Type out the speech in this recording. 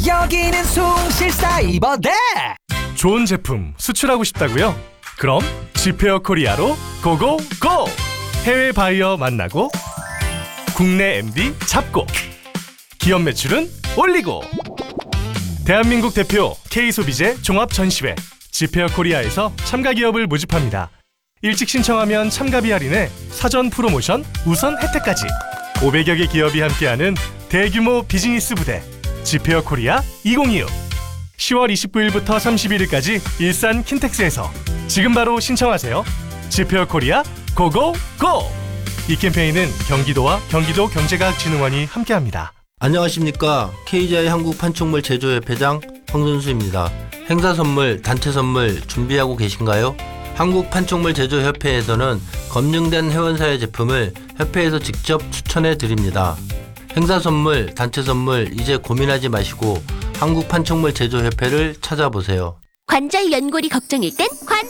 여기는 숭실사이버대. 좋은 제품 수출하고 싶다고요? 그럼 지페어 코리아로 고고고! 해외 바이어 만나고 국내 MD 잡고 기업 매출은 올리고 대한민국 대표 K소비재 종합전시회 지페어 코리아에서 참가 기업을 모집합니다. 일찍 신청하면 참가비 할인에 사전 프로모션 우선 혜택까지 500여 개 기업이 함께하는 대규모 비즈니스 부대 지페어 코리아 2026 10월 29일부터 31일까지 일산 킨텍스에서 지금 바로 신청하세요. 지페어 코리아 고고고! 이 캠페인은 경기도와 경기도 경제과학진흥원이 함께합니다. 안녕하십니까. KGI 한국판촉물 제조협회장 황선수입니다. 행사 선물, 단체 선물 준비하고 계신가요? 한국판촉물 제조협회에서는 검증된 회원사의 제품을 협회에서 직접 추천해 드립니다. 행사 선물, 단체 선물 이제 고민하지 마시고 한국판촉물 제조협회를 찾아보세요. 관절 연골이 걱정일 땐